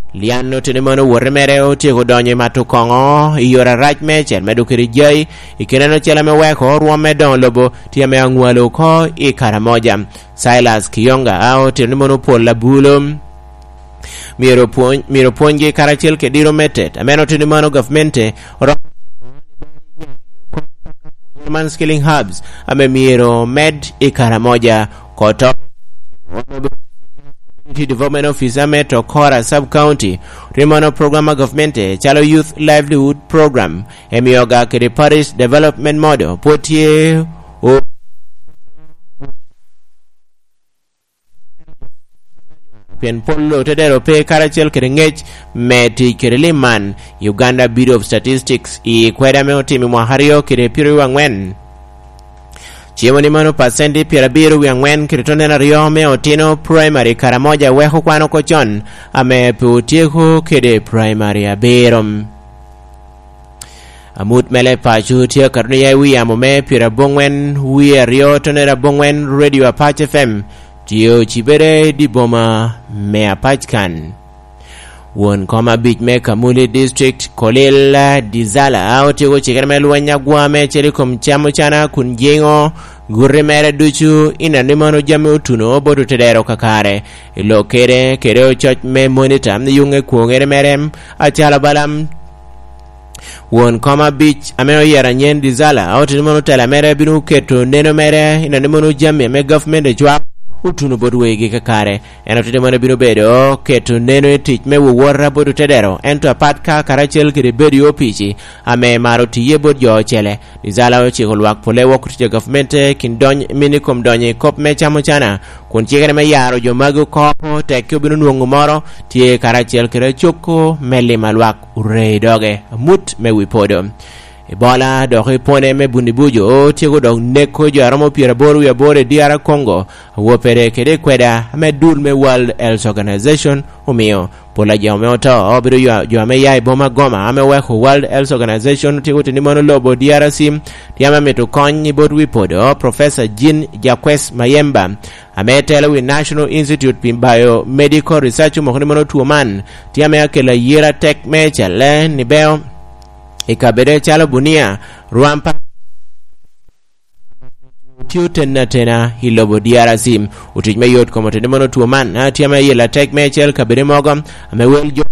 liano tenimono wore mere otiego donye matukongo iyora rach mechen medukiri jai ikineno chela meweko ruome don lobo tiame angwalo ko ikara moja Silas Kiyonga ao tenimono pol labulo miro pongi karachel ke diro metet ameno tenimono governmente Man Skilling Hubs ame miro med ikara moja koto Community Development Officer Metro Kora Sub-County Rimono Program Government Chalo Youth Livelihood Program Emioga Kiri Parish Development Model Potie o Pien Polo Tedero Pe Karachel Kiringech Meti Kiriliman Uganda Bureau of Statistics I Kweda Meotimi Mwahario Kiri Piri Wangwen Chiemo ni mano pasendi pirabiru wangwen kiritone na riome otino primary karamoja weho kwano kochon ame piutieku kide primary abirum amut mele pachu tia karuni ya amome pirabongwen wia rio tonera bongwen radio Apache FM tio chibere di boma me apachkan won koma bich me Kamuli district Kolila Dizala autigo chikarme luanya guame chelikom chamu chana kunjengo gurre mere duchu ina nimano jame utuno bodu tedero kakare ilo kere ochot me monitam ni yunge kuongere merem achala balam won koma bich ameno yera nyen Dizala auti nimano tala mere binu keto neno mere ina nimano jame me government jwa utuno bodu wegi kakare eno tete mwana bino bedo keto neno tich me wuwara bodu tedero ento apatka karachel kiri bedi opichi ame maro tiye bodu yo chele Dizala ochi kolwak pole wakutije governmente kindonye minikom donye kop me chamo chana kun chigere me yaro jo magu kopo tekyo bino nuongo moro tiye karachel kiri choko meli malwak urei doge mut me wipodo Ebola dohi pone me bundibujo tiego dog neko jo aramo pira boru ya bore diara Congo wopere kede kweda me dul me World Health Organization umio pola jaume oto obiru jo ame yai boma goma ame weko World Health Organization tiego tinimono lobo diara sim tiama metu konyi bodu wipodo Professor Jean Jacques Mayemba ame telewi National Institute Pimbayo Medical Research mokonimono tuoman tiame akela yira tek mechale nibeo ikabere chalo bunia ruampa tena hilobo diara sim utijme yot komo tenimono tuoman atiama yela tek mechel kabere mogom amewel jo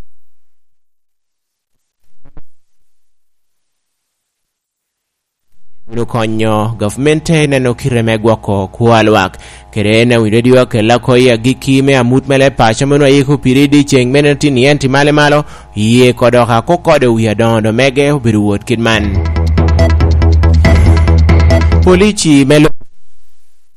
konyo governmente neno kiremegwa ko kwalwak kerena wiredio ke lako ya gikime amut mele pacha mono yiku piridi cheng menati nienti male malo ye kodoka kokode wiya dondo mege biruwot kidman polichi melo